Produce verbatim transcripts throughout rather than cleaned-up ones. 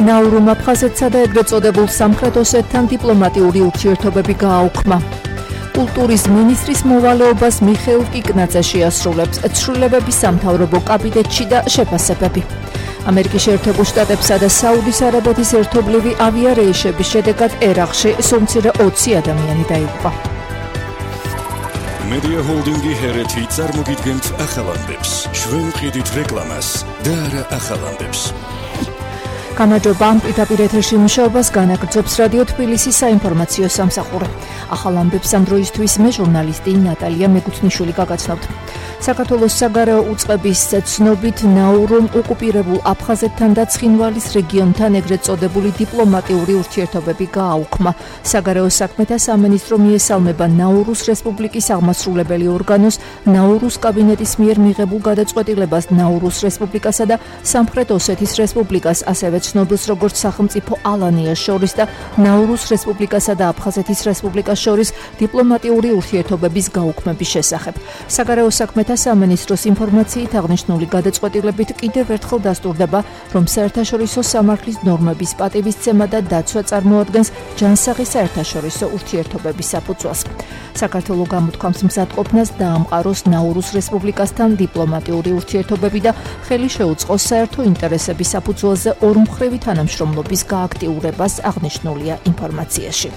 ნაურუმ აფხაზეთსა და ეგრეთ წოდებულ სამხრეთ ოსეთთან დიპლომატიური ურთიერთობები გააუქმა. კულტურის მინისტრის მოვალეობას მიხეილ კიკნაძე შეასრულებს ცვლილებების სამთავრობო კაბინეტში და შეფასებები. ამერიკის შეერთებულ შტატებსა და საუდის არაბეთის ერთობლივი ავიარეიშების შედეგად ერაყში სულ ოცი ადამიანი დაიღუპა. Media Holdingi ჰერეთი წარმოგიდგენთ ახალამდებს. ჩვენ ვყიდით რეკლამას და არა ახალამდებს. გამარჯობა, ამ პირდაპირ ეთერში მუშაობას განაგრძობს რადიო თბილისის საინფორმაციო სამსახური. ახალამდებს ამ დროისთვის მე ჟურნალისტი ნატალია მეგუთნიშვილი გაგაცნობთ. საქართველოს საგარეო უწყების ცნობით ნაურუმ ოკუპირებულ აფხაზეთთან და ცხინვალის რეგიონთან ეგრეთ წოდებული დიპლომატიური ურთიერთობები გააუქმა. საგარეო საქმეთა სამინისტრო მიესალმება ნაურუს რესპუბლიკის აღმასრულებელი ორგანოს ნაურუს კაბინეტის მიერ მიღებულ გადაწყვეტილებას ნაურუს რესპუბლიკასა და სამხრეთ ოსეთის რესპუბლიკას, ასევე ცნობილს როგორც სახელმწიფო ალანიას შორის და ნაურუს რესპუბლიკასა და აფხაზეთის რესპუბლიკას შორის დიპლომატიური ურთიერთობების გაუქმების შესახებ. საგარეო საქმეთა სამინისტროს ინფორმაციით აღნიშნული გადაწყვეტილებით კიდევ ერთხელ დასტურდება, რომ საერთაშორისო სამართლის ნორმების პატივისცემა და დაცვა წარმოადგენს ჯანსაღი საერთაშორისო ურთიერთობების საფუძველს. საქართველოს გამოთქვამს მზადყოფნას დაამყაროს ნაურუს რესპუბლიკასთან დიპლომატიური ურთიერთობები და ხელი შეუწყოს საერთო ინტერესების საფუძველზე ორმხრივი თანამშრომლობის გააქტიურებას, აღნიშნულია ინფორმაციაში.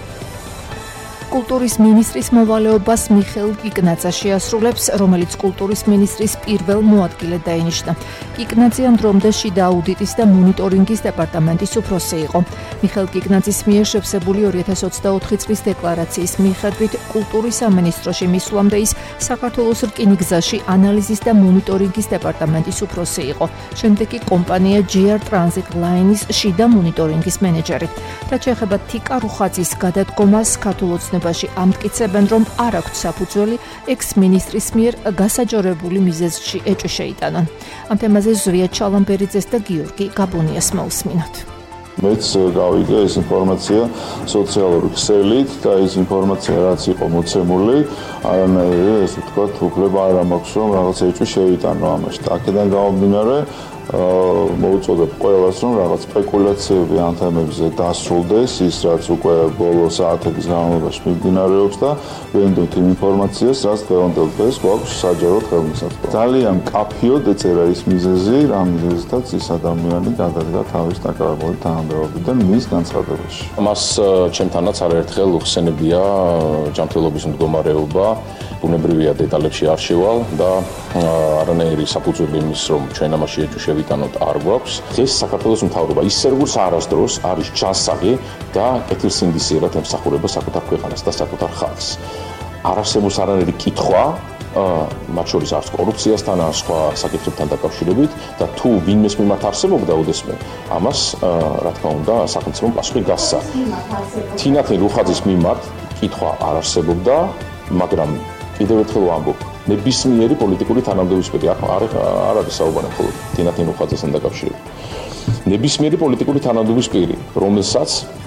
კულტურის მინისტრის მოვალეობას მიხეილ კიკნაძე შეასრულებს, რომელიც კულტურის მინისტრის პირველ მოადგილედ დაინიშნა. კიკნაძე ამ დრომდე შიდა აუდიტის და მონიტორინგის დეპარტამენტის უფროსი იყო. მიხეილ კიკნაძის მიერ შევსებული ორი ათას ოცდაოთხი წლის დეკლარაციის მიხედვით კულტურის სამინისტროში მისვლამდე ის საქართველოს რკინიგზაში ანალიზის და მონიტორინგის დეპარტამენტის უფროსი იყო. შემდეგ კი კომპანია ჯი არ Transit Line-ის შიდა მონიტორინგის მენეჯერი. რაც შეეხება თიკა რუხაძის გადადგომას, ქართულ ოცნებაში ამტკიცებენ, რომ არ აქვთ საფუძველი ექს-მინისტრის მიერ გასაჯორებული მიზეზში ეჭვი შეიტანონ. ამ თემაზე ზვია ჩალამბერიძეს და გიორგი გაბუნიას მოусმინოთ. მეც გავიგე ეს ინფორმაცია სოციალური ქსელით და ეს ინფორმაცია რაც იყო მოცემული, არანაირი ესე ვთქვათ, უფლება არ მაქვს რომ რაღაც ეჭვი შეიტანო ამაში. აქედან გამომდინარე მოუწოდებ ყველას, რომ რაღაც სპეკულაციები ამ თემებზე დასრულდეს, ის რაც უკვე ბოლო საათების განმავლობაში მიმდინარეობს და ვენდოთ იმ ინფორმაციას, რაც დღევანდელ დღეს გვაქვს საჯაროდ ხელმისაწვდომი. ძალიან მკაფიოდ ეწერა ის მიზეზი, რამ მიზეზითაც ის ადამიანი გადადგა თავის დაკავებული თანამდებობიდან მის განცხადებაში. მას ჩემთანაც არაერთხელ უხსენებია ჯანმრთელობის მდგომარეობა, ბუნებრივია დეტალებში არ შევალ და არანაირი საფუძველი იმის, რომ ჩვენ ამაში ეჭვი შევიტანოთ არ გვაქვს. დღეს საქართველოს მთავრობა ისე როგორც არასდროს არის ჯანსაღი და კეთილსინდისიერად ემსახურება საკუთარ ქვეყანას და საკუთარ ხალხს. არ არსებობს არანაირი კითხვა, მათ შორის არც კორუფციასთან, არც სხვა საკითხებთან დაკავშირებით და თუ ვინმეს მიმართ არსებობდა ოდესმე, ამას რა თქმა უნდა სახელმწიფომ პასუხი გასცა. თინათინ რუხაძის მიმართ კითხვა არ არსებობდა, მაგრამ კიდევ ერთხელ ვამბობ, ნებისმიერი პოლიტიკური თანამდებობისპირი არ არ არის საუბარი მხოლოდ თინათინ რუხაძესთან დაკავშირებით. ნებისმიერი პოლიტიკური თანამდებობისპირი, რომელსაც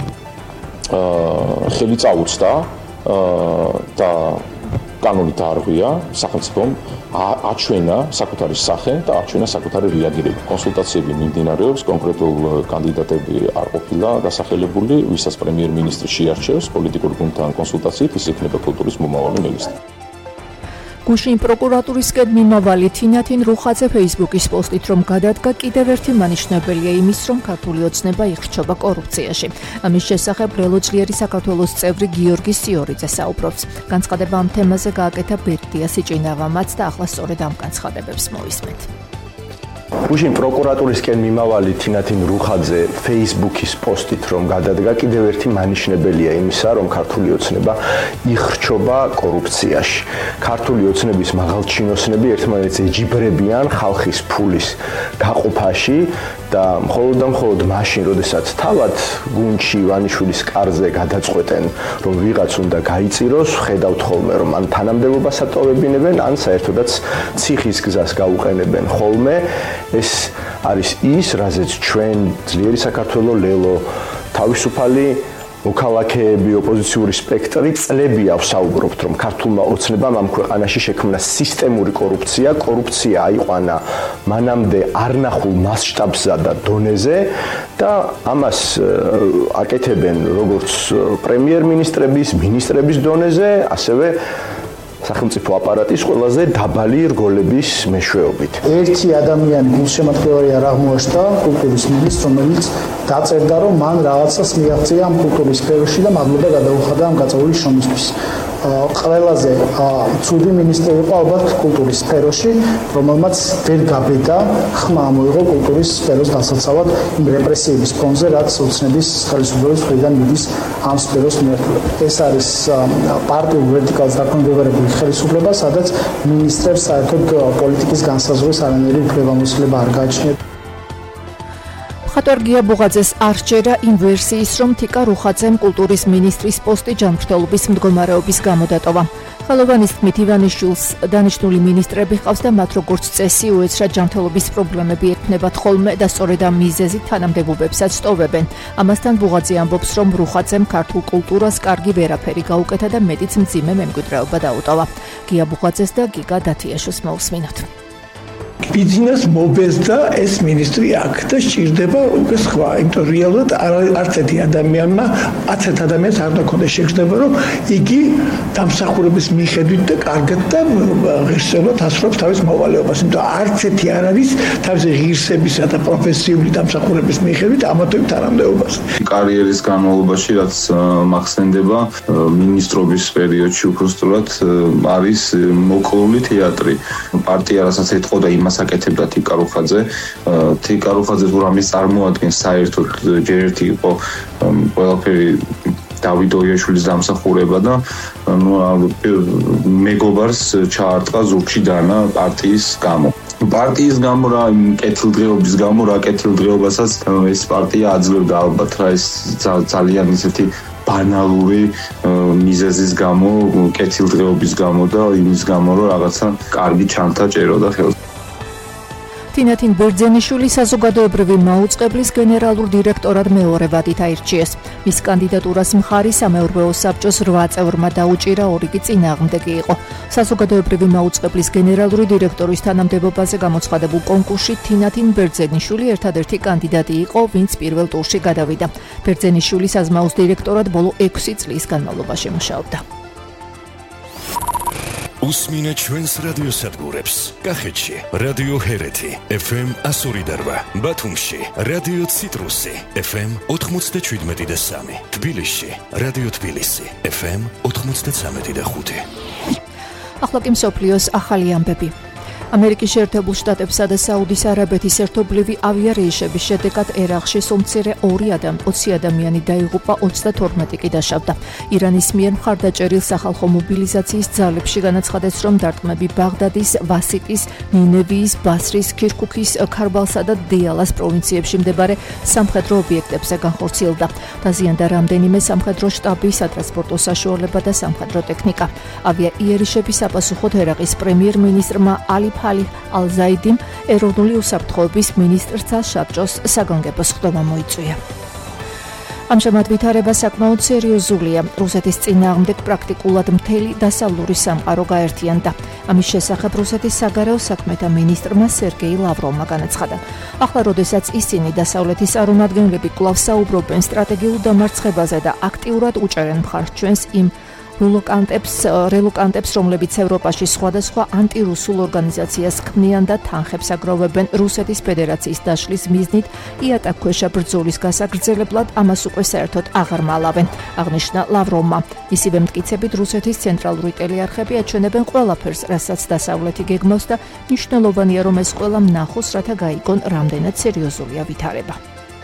აა ხელი წაუწდა და კანონით არღვია, სახელმწიფომ აჩვენა საკუთარი სახე და აჩვენა საკუთარი რეაგირება. კონსულტაციები მიმდინარეობს, კონკრეტულ კანდიდატები არ ყოფილა დასახელებული, ვისაც პრემიერ-მინისტრი შეარჩევს პოლიტიკური გუნდთან კონსულტაციით, ის იქნება კულტურის მომავალი მინისტრი. გუშინ პროკურატურისკენ მიმავალი თინათინ რუხაძე ფეისბუქის პოსტით, რომ გადადგა კიდევ ერთი მანიშნებელია იმის, რომ ქართული ოცნება იხრჩობა კორუფციაში. ამის შესახებ ბრელოძლიერი საქართველოს წევრი გიორგი სიორიძე საუბრობს. განცხადება ამ თემაზე გააკეთა ბერდია სიჭინავამაც და ახლა სწორედ ამ განცხადებებს მოვისმენთ. გუშინ პროკურატურისკენ მიმავალი თინათინ რუხაძე ფეისბუქის პოსტით, რომ გადადგა კიდევ ერთი მანიშნებელია იმისა, რომ ქართული ოცნება იხრჩობა კორუფციაში. ქართული ოცნების მაღალჩინოსნები ერთმანეთს ეჯიბრებიან ხალხის ფულის გაყოფაში და მხოლოდ და მხოლოდ მაშინ, როდესაც თავად გუნდში ივანიშვილის კარზე გადაწყვეტენ, რომ ვიღაც უნდა გაიწიროს, ხედავთ ხოლმე, რომ ან თანამდებობას ატოვებინებენ, ან საერთოდაც ციხის გზას გაუყენებენ ხოლმე. ეს არის ის, რაზეც ჩვენ ძლიერი საქართველო ლელო თავისუფალი მოქალაქეები, ოპოზიციური სპექტრი წლებია ვსაუბრობთ, რომ ქართულმა ოცნებამ ამ ქვეყანაში შექმნა სისტემური კორუფცია, კორუფცია აიყვანა მანამდე არნახულ მასშტაბსა და დონეზე და ამას აკეთებენ როგორც პრემიერ-მინისტრების, მინისტრების დონეზე, ასევე სახელმწიფო აპარატის ყველაზე დაბალი რგოლების მეშვეობით. ერთი ადამიანი გულშემატკივარი არ აღმოაჩნდა კულტურის მინისტრს, რომელიც დაწერდა, რომ მან რაღაცას მიაღწია ამ კულტურის სფეროში და მადლობა გადაუხადა ამ გაწეული შრომისთვის. ყველაზე ცუდი მინისტრი იყო ალბათ კულტურის სფეროში, რომელმაც ვერ გაბედა ხმა მოიღო კულტურის სფეროს დასაცავად იმ რეპრესიების ფონზე, რაც ოცნების ხელისუფლების მხრიდან მიდის ამ სფეროს მიმართულებით. ეს არის პარტიულ ვერტიკალს დაქვემდებარებული ხელისუფლება, სადაც მინისტრებს საერთოდ პოლიტიკის განსაზღვრის არანაირი უფლებამოსილება არ გააჩნიათ. მხატვარ გია ბუღაძეს არ სჯერა იმ ვერსიის, რომ თიკა რუხაძემ კულტურის მინისტრის პოსტი ჯანმრთელობის მდგომარეობის გამო დატოვა. ხელოვანის თქმით, ივანიშვილს დანიშნული მინისტრები ჰყავს და მათ როგორც წესი უეცრად ჯანმრთელობის პრობლემები ექმნებათ ხოლმე და სწორედ ამ მიზეზით თანამდებობებსაც სტოვებენ. ამასთან ბუღაძე ამბობს, რომ რუხაძემ ქართულ კულტურას კარგი ვერაფერი გაუკეთა და მეტიც მძიმე მემკვიდრეობა დაუტოვა. გია ბუღაძეს და გიგა დათიაშვილს მოусმინოთ. ბიზნეს მობეზდა ეს მინისტრი აქ და სჭირდება უკვე სხვა, იმიტომ რეალურად არც ერთი ადამიანმა, არც ერთ ადამიანს არ დაქონდა შეგრძნება, რომ იგი დამსახურების მიხედვით და კარგად და ღირსეულად ასრულებს თავის მოვალეობას, იმიტომ არც ერთი არ არის თავისი ღირსებისა და პროფესიული დამსახურების მიხედვით ამათობით თანამდებობას. კარიერის განმავლობაში, რაც მახსენდება, მინისტრობის პერიოდში უბრალოდ არის მოკლული თეატრი. პარტია რასაც ეთყოდა იმას აკეთებდა თიკა რუხაძე. თიკა რუხაძე თუ რამეს წარმოადგენს საერთოდ ჯერ ერთი იყო ყველაფერი დავით ოიაშვილის დამსახურება და ნუ მეგობარს ჩაარტყა ზურგში დანა პარტიის გამო. პარტიის გამო რა კეთილდღეობის გამო რა კეთილდღეობასაც ეს პარტია აძლევდა ალბათ რა ეს ძალიან ისეთი ბანალური მიზეზის გამო, კეთილდღეობის გამო და იმის გამო რომ რაღაცა კარგი ჩანთა ჭეროდა ხელს. თინათინ ბერძენიშვილი საზოგადოებრივი მაუწყებლის გენერალურ დირექტორად მეორე ვადით აირჩიეს. მის კანდიდატურას მხარი სამეურვეო საბჭოს რვა წევრმა დაუჭირა, ორი კი წინააღმდეგი იყო. საზოგადოებრივი მაუწყებლის გენერალური დირექტორის თანამდებობაზე გამოცხადებულ კონკურსში თინათინ ბერძენიშვილი ერთადერთი კანდიდატი იყო, ვინც პირველ ტურში გადავიდა. ბერძენიშვილი საზმაუს დირექტორად ბოლო ექვსი წლის განმავლობაში მუშაობდა. უსმინე ჩვენს რადიოსადგურებს. კახეთში რადიო ჰერეთი ეფ ემ εκατო ორი და რვა, ბათუმში რადიო ციტრუსი ეფ ემ ოთხმოცდაშვიდმეტი და სამი, თბილისში რადიო თბილისი ეფ ემ ოთხმოცდაცამეტი და ხუთი. ახლა კი მსოფლიოს ახალი ამბები. ამერიკის შეერთებულ შტატებსა და საუდის არაბეთის ერთობლივი ავიარეისების შედეგად ერაყში სულ ორი ადამიანი, ოცი ადამიანი დაიღუპა, ოცდათორმეტი კი დაშავდა. ირანის მიერ მხარდაჭერილ სახალხო მობილიზაციის ძალებში განაცხადეს, რომ დარტყმები ბაღდადის, ვასიტის, ნინევიის, ბასრის, ქირქუქის, ქარბალსა და დიალას პროვინციებში მდებარე სამხედრო ობიექტებზე განხორციელდა. დაზიანდა რამდენიმე სამხედრო შტაბი, სატრანსპორტო საშუალება და სამხედრო ტექნიკა. ავიაიერიშების საპასუხოდ ერაყის პრემიერ-მინისტრმა ალი ფალი ალ-ზაიდიმ ეროვნული უსაფრთხოების მინისტრთა საბჭოს საგანგებო სხდომა მოიწვია. ამჟამად ვითარება საკმაოდ სერიოზულია. რუსეთის წინააღმდეგ პრაქტიკულად მთელი დასავლური სამყარო გაერთიანდა. ამის შესახებ რუსეთის საგარეო საქმეთა მინისტრმა სერგეი ლავროვმა განაცხადა. ახლა, როდესაც ისინი დასავლეთის წარმომადგენლები კვლავ საუბრობენ სტრატეგიულ დამარცხებაზე და აქტიურად უჭერენ მხარს ჩვენს იმ რელოკანტებს, რელოკანტებს, რომლებიც ევროპაში სხვადასხვა ანტირუსულ ორგანიზაციას ქმნიან და თანხებს აგროვებენ რუსეთის ფედერაციის დაშლის მიზნით იატაკქვეშა ბრძოლის გასაგრძელებლად, ამას უკვე საერთოდ აღარ მალავენ, აღნიშნა ლავროვმა. ისივე მტკიცებით რუსეთის ცენტრალური ტელეარხები აჩვენებენ ყველაფერს, რასაც დასავლეთი გეგმავს და მნიშვნელოვანია, რომ ეს ყველა ნახოს, რათა გაიგონ, რამდენად სერიოზულია ვითარება.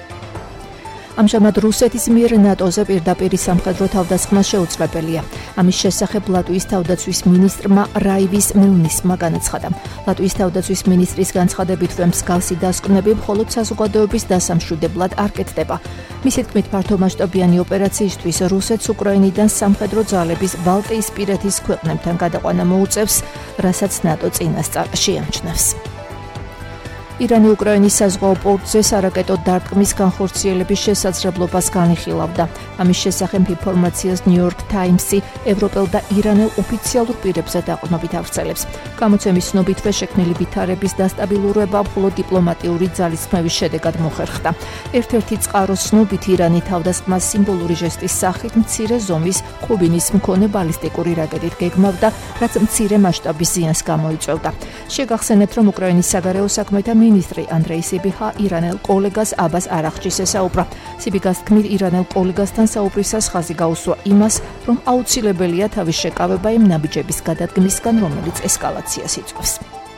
ამჟამად რუსეთის მიერ ნატოზე პირდაპირ სამხედრო თავდასხმა შეუძლებელია. ამის შესახებ ლატვიის თავდაცვის მინისტრმა რაივის მელნისმა განაცხადა. ლატვიის თავდაცვის მინისტრის განცხადებით, რომ მსგავსი დასკვნები მხოლოდ საზოგადოების დასამშვიდებლად არ კეთდება. მისი თქმით, ფართომასშტაბიანი ოპერაციისთვის რუსეთს უკრაინიდან სამხედრო ძალების ბალტიისპირეთის ქვეყნებთან გადაყვანა მოუწევს, რასაც ნატო წინასწარ შეამჩნევს. ირანი-უკრაინის საზღვაო პორტზე სარაკეტო დარტყმის განხორციელების შესაძლებლობას განიხილავდა. ამის შესახებ ინფორმაციას ნიუ-იორკ ტაიმსი ევროპელ და ირანელ ოფიციალურ პირებზე დაყრდნობით ავრცელებს. გამოცემის ცნობითვე შექმნილი ვითარების დასტაბილურება მხოლოდ დიპლომატიური ძალისხმევის შედეგად მოხერხდა. ერთ-ერთი წყაროს ცნობით ირანი თავდასხმას სიმბოლური ჟესტის სახით მცირე ზომის ქუბინის მქონე ბალისტიკური რაკეტით გეგმავდა, რაც მცირე მასშტაბის ზიანს გამოიწვევდა. შეგახსენებთ, რომ უკრაინის საგარეო საქმეთა მინისტრი ანდრეი სიბიხა ირანელ კოლეგას აბას არაღჩის ესაუბრა. სიბიხას თქმით, ირანელ კოლეგასთან საუბრისას ხაზი გაუსვა იმას, რომ აუცილებელია თავის შეკავება იმ ნაბიჯების გადადგმისგან, რომელიც ესკალაციას იწვევს.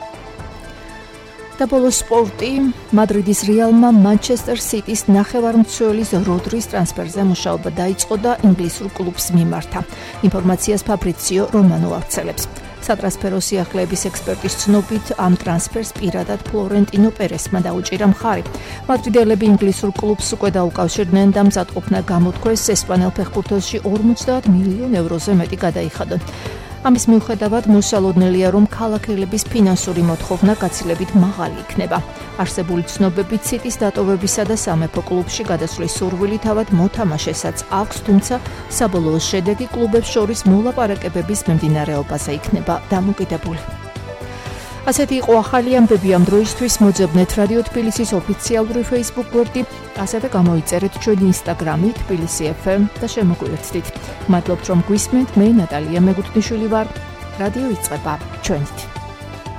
და ბოლოს სპორტი. მადრიდის რეალმა მანჩესტერ სიტის ნახევარმცველის როდრის ტრანსფერზე მუშაობა დაიწყო და ინგლისურ კლუბს მიმართა. ინფორმაციას ფაბრიციო რომანო ავრცელებს. სატრანსფერო სიახლეების ექსპერტის ცნობით, ამ ტრანსფერს პირადად ფლორენტინო პერესმა დაუჭირა მხარი. მადრიდელები ინგლისურ კლუბს უკვე დაუკავშირდნენ და მზადყოფნა გამოთქვეს ესპანელ ფეხბურთელში ორმოცდაათ მილიონ ევროზე მეტი გადაიხადონ. ამის მიუხედავად მოსალოდნელია, რომ ქალაქელების ფინანსური მოთხოვნა გაცილებით მაღალი იქნება. არსებული ცნობებით სიტის დატოვებისა და სამეფო კლუბში გადასვლის სურვილი თავად მოთამაშესაც აქვს, თუმცა საბოლოო შედეგი კლუბებს შორის მოლაპარაკებების მიმდინარეობაზე იქნება დამოკიდებული. ასეთი იყო ახალი ამბები ამ დროისთვის. მოძებნეთ რადიო თბილისის ოფიციალური Facebook გვერდი, ასევე გამოიწერეთ ჩვენი Instagram-ი თბილისი ეფ ემ და შემოგვიერთდით. მადლობთ, რომ გვისმენთ. მე ნატალია მეგუთნიშვილი ვარ. რადიო იწყება ჩვენით.